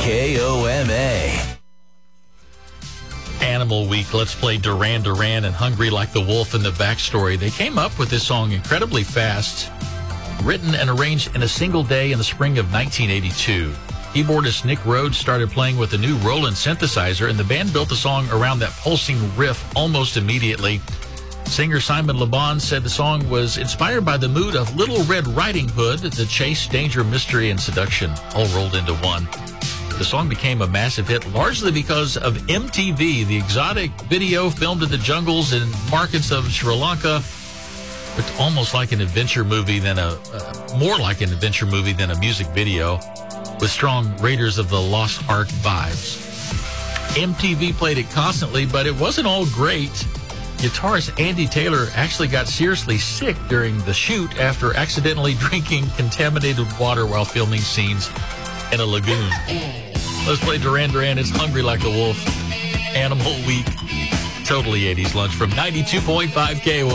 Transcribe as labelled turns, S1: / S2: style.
S1: KOMA.
S2: Animal Week. Let's play Duran Duran and Hungry Like the Wolf in the backstory. They came up with this song incredibly fast, written and arranged in a single day in the spring of 1982. Keyboardist Nick Rhodes started playing with a new Roland synthesizer, and the band built the song around that pulsing riff almost immediately. Singer Simon Le Bon said the song was inspired by the mood of Little Red Riding Hood, the chase, danger, mystery, and seduction all rolled into one. The song became a massive hit largely because of MTV, the exotic video filmed in the jungles and markets of Sri Lanka. It's almost like an adventure movie more like an adventure movie than a music video, with strong Raiders of the Lost Ark vibes. MTV played it constantly, but it wasn't all great. Guitarist Andy Taylor actually got seriously sick during the shoot after accidentally drinking contaminated water while filming scenes in a lagoon. Let's play Duran Duran. It's Hungry Like a Wolf. Animal Week. Totally 80s lunch from 92.5 KOMA.